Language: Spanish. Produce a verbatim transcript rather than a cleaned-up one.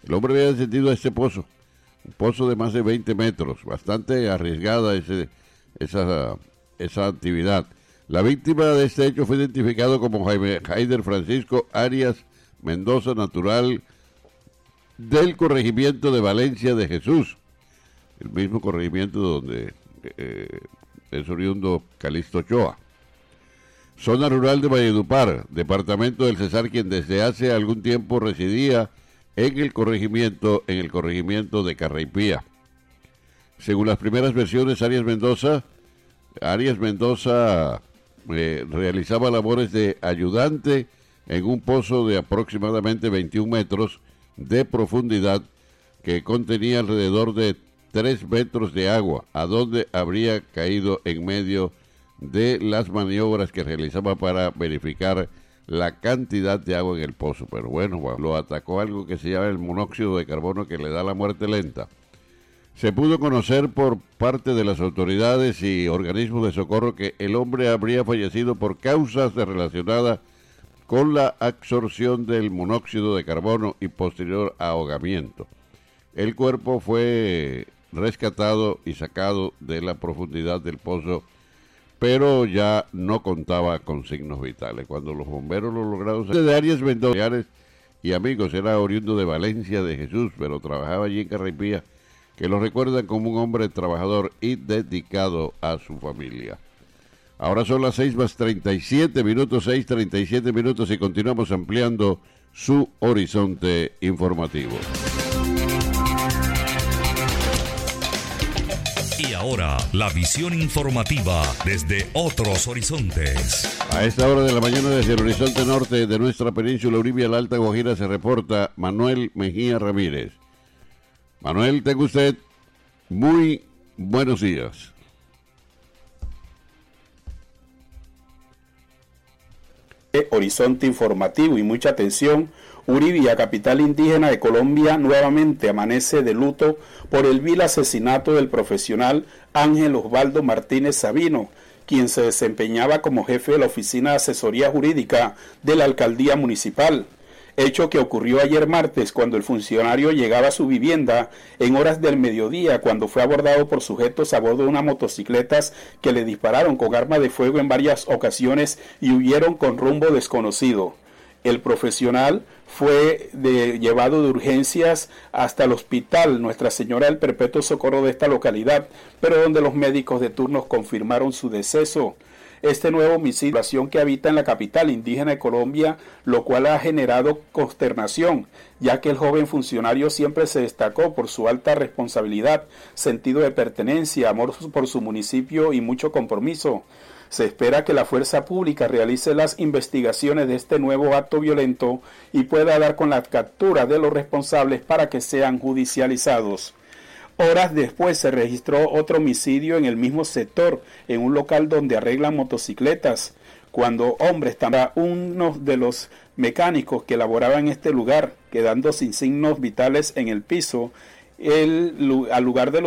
El hombre había descendido a este pozo, un pozo de más de veinte metros, bastante arriesgada ese, esa, esa actividad. La víctima de este hecho fue identificado como Jaime Haider Francisco Arias Mendoza, natural del corregimiento de Valencia de Jesús, el mismo corregimiento donde eh, es oriundo Calixto Ochoa. Zona rural de Valledupar, departamento del Cesar, quien desde hace algún tiempo residía en el corregimiento, en el corregimiento de Carraipía. Según las primeras versiones, Arias Mendoza, Arias Mendoza eh, realizaba labores de ayudante en un pozo de aproximadamente veintiún metros de profundidad que contenía alrededor de tres metros de agua, a donde habría caído en medio de las maniobras que realizaba para verificar la cantidad de agua en el pozo. Pero bueno, lo atacó algo que se llama el monóxido de carbono, que le da la muerte lenta. Se pudo conocer por parte de las autoridades y organismos de socorro que el hombre habría fallecido por causas relacionadas con la absorción del monóxido de carbono y posterior ahogamiento. El cuerpo fue rescatado y sacado de la profundidad del pozo, pero ya no contaba con signos vitales. Cuando los bomberos lo lograron sacar de Arias Mendoza y amigos, era oriundo de Valencia de Jesús, pero trabajaba allí en Carraipía, que lo recuerdan como un hombre trabajador y dedicado a su familia. Ahora son las seis más treinta y siete minutos, seis treinta y siete minutos, y continuamos ampliando su horizonte informativo. Y ahora, la visión informativa desde otros horizontes. A esta hora de la mañana, desde el horizonte norte de nuestra península Uribia, la Alta Guajira, se reporta Manuel Mejía Ramírez. Manuel, tenga usted muy buenos días. Horizonte informativo y mucha atención. Uribia, capital indígena de Colombia, nuevamente amanece de luto por el vil asesinato del profesional Ángel Osvaldo Martínez Sabino, quien se desempeñaba como jefe de la Oficina de Asesoría Jurídica de la Alcaldía Municipal. Hecho que ocurrió ayer martes, cuando el funcionario llegaba a su vivienda en horas del mediodía, cuando fue abordado por sujetos a bordo de unas motocicletas que le dispararon con arma de fuego en varias ocasiones y huyeron con rumbo desconocido. El profesional fue de, llevado de urgencias hasta el hospital Nuestra Señora del Perpetuo Socorro de esta localidad, pero donde los médicos de turno confirmaron su deceso. Este nuevo homicidio que habita en la capital indígena de Colombia, lo cual ha generado consternación, ya que el joven funcionario siempre se destacó por su alta responsabilidad, sentido de pertenencia, amor por su municipio y mucho compromiso. Se espera que la fuerza pública realice las investigaciones de este nuevo acto violento y pueda dar con la captura de los responsables para que sean judicializados. Horas después se registró otro homicidio en el mismo sector, en un local donde arreglan motocicletas, cuando hombres, también uno de los mecánicos que laboraban en este lugar, quedando sin signos vitales en el piso, el, al lugar de los